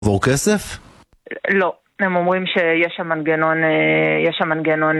עבור כסף? לא, הם אומרים שיש שם מנגנון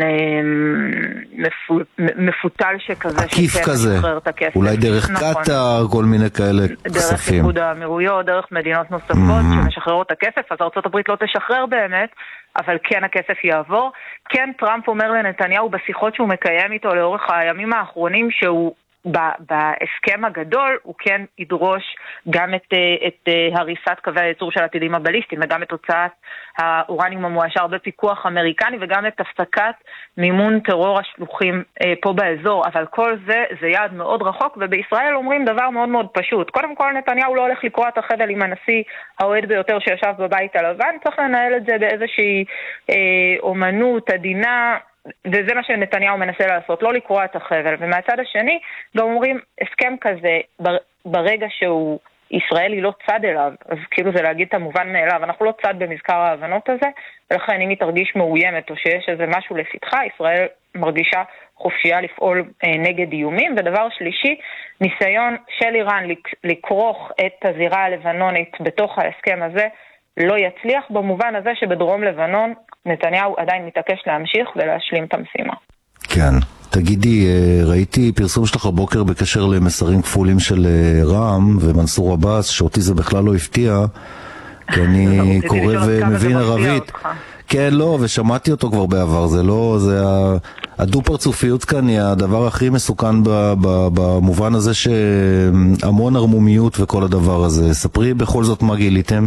מפותל שכזה, עקיף כזה, אולי דרך קטר, כל מיני כאלה כספים. דרך איחוד האמירויות, דרך מדינות נוספות שמשחררות את הכסף, אז ארצות הברית לא תשחרר באמת, אבל כן הכסף יעבור. כן, טראמפ אומר לנתניהו בשיחות שהוא מקיים איתו לאורך הימים האחרונים שהוא בהסכם הגדול הוא כן ידרוש גם את הריסת קווי הייצור של הטילים הבליסטיים וגם את הוצאת האורניום המועשר בפיקוח אמריקני וגם את הפסקת מימון טרור השלוחים פה באזור, אבל כל זה יעד מאוד רחוק, ובישראל אומרים דבר מאוד מאוד פשוט. קודם כל נתניהו לא הולך לקרוע את החבל עם הנשיא האוהד ביותר שישב בבית הלבן, צריך לנהל את זה באיזושהי אומנות עדינה, וזה מה שנתניהו מנסה לעשות, לא לקרוע את החבל. ומהצד השני גם אומרים הסכם כזה ברגע שהוא ישראל היא לא צד אליו, אז כאילו זה להגיד את המובן מאליו, אנחנו לא צד במזכר ההבנות הזה, ולכן אם היא תרגיש מאוימת או שיש איזה משהו לפתחה, ישראל מרגישה חופשייה לפעול נגד איומים. ודבר שלישי, ניסיון של איראן לקרוך את הזירה הלבנונית בתוך ההסכם הזה לא יצליח, במובן הזה שבדרום לבנון נתניהו עדיין מתעקש להמשיך ולהשלים את המשימה. כן. תגידי, ראיתי פרסום שלך הבוקר בקשר למסרים כפולים של רע"מ ומנסור עבאס, שאותי זה בכלל לא הפתיע, כי אני קורא ומבין ערבית. כן, לא, ושמעתי אותו כבר בעבר, זה לא, זה הדו-פרצופיות כאן היא הדבר הכי מסוכן במובן הזה שהמון ערמומיות וכל הדבר הזה. ספרי בכל זאת מה גיליתם.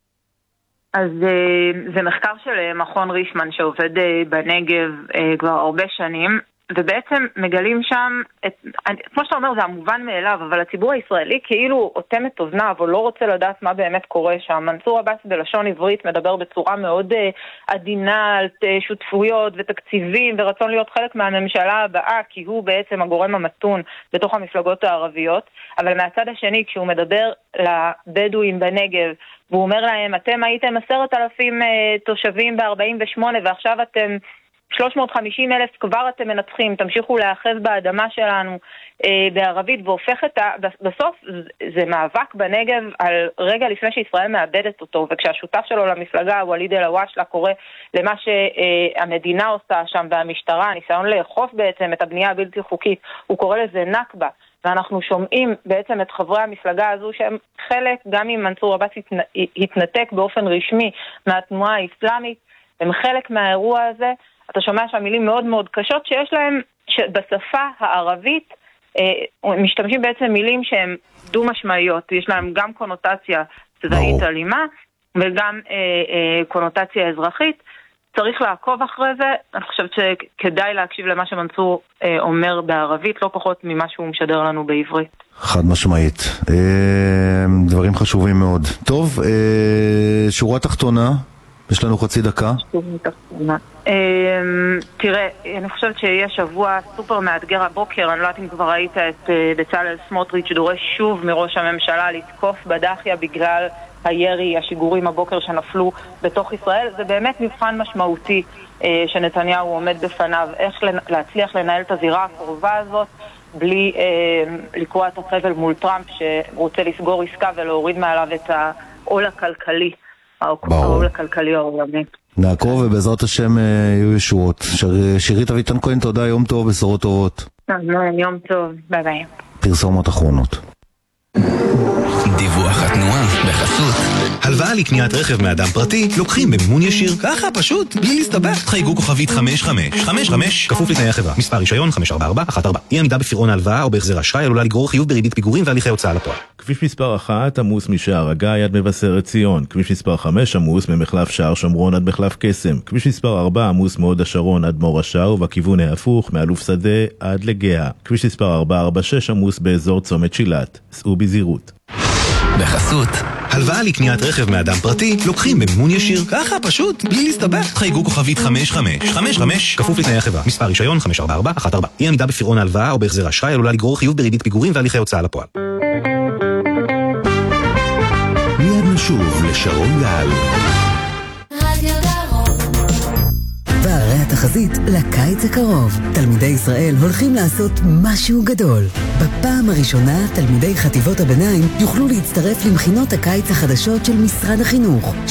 אז זה מחקר של מכון רישמן שעובד בנגב כבר הרבה שנים, ובעצם מגלים שם, כמו שאתה אומר זה המובן מאליו, אבל הציבור הישראלי כאילו אוטם את אוזניו או לא רוצה לדעת מה באמת קורה שם. מנסור עבאס בלשון עברית מדבר בצורה מאוד עדינה על שותפויות ותקציבים ורצון להיות חלק מהממשלה הבאה, כי הוא בעצם הגורם המתון בתוך המפלגות הערביות. אבל מהצד השני כשהוא מדבר לבדואים בנגב והוא אומר להם אתם הייתם 10,000 תושבים ב-48 ועכשיו אתם 350,000, כבר אתם מנצחים, תמשיכו להאחז באדמה שלנו בערבית, והופך בסוף זה מאבק בנגב על רגע לפני שישראל מאבדת אותו, וכשהשותף שלו למפלגה, וליד אל-וואשלה, קורא למה שהמדינה עושה שם והמשטרה, ניסיון לאכוף בעצם את הבנייה הבלתי חוקית, הוא קורא לזה נכבה, ואנחנו שומעים בעצם את חברי המפלגה הזו שהם חלק, גם אם מנסור עבאס התנתק באופן רשמי מהתנועה האסלאמית, הם חלק מהאירוע הזה. אתה שומע שם מילים מאוד מאוד קשות שיש להם, בשפה הערבית משתמשים בעצם מילים שהן דו-משמעיות, יש להם גם קונוטציה צבאית אלימה וגם קונוטציה אזרחית. צריך לעקוב אחרי זה, אני חושבת שכדאי להקשיב למה שמנסור אומר בערבית, לא פחות ממה שהוא משדר לנו בעברית. חד משמעית, דברים חשובים מאוד. טוב, שורה תחתונה, יש לנו חצי דקה. תראה, אני חושבת שיש שבוע סופר מאתגר הבוקר, אני לא יודעת אם כבר ראית את בצלאל סמוטריץ' דורש שוב מראש הממשלה לתקוף בדחיה בגלל הירי, השיגורים הבוקר שנפלו בתוך ישראל. זה באמת מבחן משמעותי שנתניהו עומד בפניו, איך להצליח לנהל את הזירה הקרובה הזאת בלי לקרוע את החבל מול טראמפ שרוצה לסגור עסקה ולהוריד מעליו את העול הכלכלי. העול הכלכלי העולמי. נעקוב ובעזרת השם יהיו ישועות. שירית אביטן כהן, תודה, יום טוב, בשורות טובות. יום טוב, ביי ביי. פרסומות אחרונות. דיווח התנועה בחסות. הלוואה לקניית רכב מאדם פרטי לוקחים במימון ישיר, ככה פשוט, בלי להסתבך. חייגו כוכבית 5555, כפוף לתנאי החברה. מספר רישיון 54414. אי עמידה בפירעון ההלוואה או בהחזר אשראי עלולה לגרור חיוב בריבית פיגורים והליכי הוצאה לפועל. כביש מספר 1 עמוס משער הגיא עד מבשרת ציון. כביש מספר 5 עמוס ממחלף שער שומרון עד מחלף קסם. כביש מספר 4 עמוס מהוד השרון עד מור השער ובכיוון ההפוך מאלוף שדה עד לגאה. כביש מספר 446 עמוס באזור צומת שילת. סעו בזהירות. בחסות. הלוואה לקניית רכב מאדם פרטי לוקחים במימון ישיר, ככה פשוט, בלי להסתבך. חייגו כוכבית 5555, כפוף לתנאי החברה. מספר רישיון 54414. אי עמידה בפירעון ההלוואה או בהחזר אשראי עלולה לגרור חיוב בריבית פיגורים והליכי הוצאה לפועל. מיד נשוב לשרון גל. רדיו דרום. והרי התחנה התחזית לקיץ הקרוב. תלמידי ישראל הולכים לעשות משהו גדול. בפעם הראשונה תלמידי חטיבות הביניים יוכלו להצטרף למכינות הקיץ החדשות של משרד החינוך,